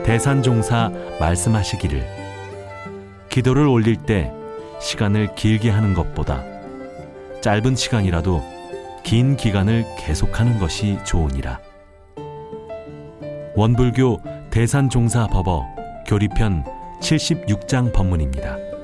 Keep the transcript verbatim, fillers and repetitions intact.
대산종사 말씀하시기를 기도를 올릴 때 시간을 길게 하는 것보다 짧은 시간이라도 긴 기간을 계속하는 것이 좋으니라. 원불교 대산종사 법어 교리편 칠십육 장 법문입니다.